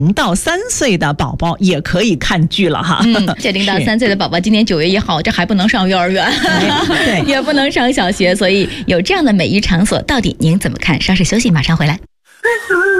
0到3岁的宝宝也可以看剧了哈。 这0到3岁的宝宝今年9月1号，这还不能上幼儿园， 对， 也不能上小学，所以有这样的美育场所，到底您怎么看？稍事休息，马上回来。